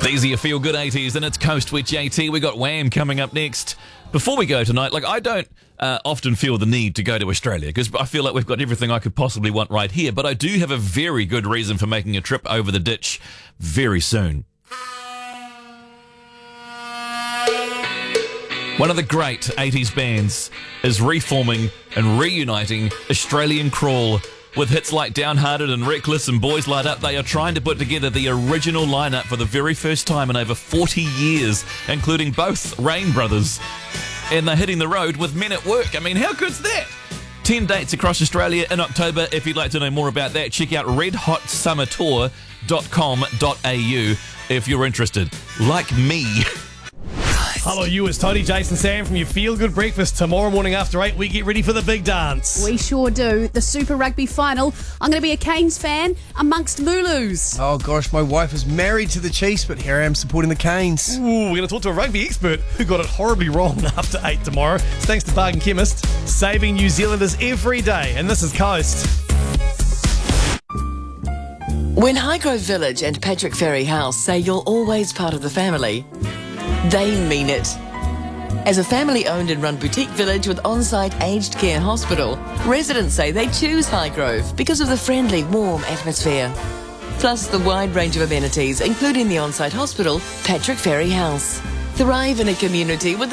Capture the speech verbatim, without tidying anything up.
Easier feel good eighties, and it's Coast with J T. We got Wham coming up next. Before we go tonight, like I don't uh, often feel the need to go to Australia because I feel like we've got everything I could possibly want right here. But I do have a very good reason for making a trip over the ditch very soon. One of the great eighties bands is reforming and reuniting Australian Crawl. With hits like Downhearted and Reckless and Boys Light Up, they are trying to put together the original lineup for the very first time in over forty years, including both Rain Brothers. And they're hitting the road with Men at Work. I mean, how good's that? ten dates across Australia in October. If you'd like to know more about that, check out red hot summer tour dot com dot a u if you're interested. Like me. Hello, you. It's Tony, Jason, Sam from your Feel Good Breakfast. Tomorrow morning after eight, we get ready for the big dance. We sure do. The Super Rugby final. I'm going to be a Canes fan amongst Mooloos. Oh gosh, my wife is married to the Chiefs, but here I am supporting the Canes. Ooh, we're going to talk to a rugby expert who got it horribly wrong after eight tomorrow. It's thanks to Bargain Chemist, saving New Zealanders every day. And this is Coast. When Highgrove Village and Patrick Ferry House say you're always part of the family, they mean it. As a family-owned and run boutique village with on-site aged care hospital, residents say they choose Highgrove because of the friendly, warm atmosphere. Plus the wide range of amenities, including the on-site hospital, Patrick Ferry House. Thrive in a community with